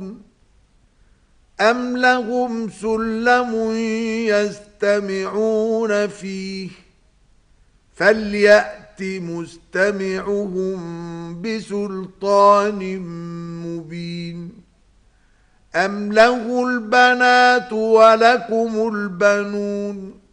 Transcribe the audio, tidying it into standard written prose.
يعملون أم لهم سلم يستمعون فيه فليأت مستمعهم بسلطان مبين أم له البنات ولكم البنون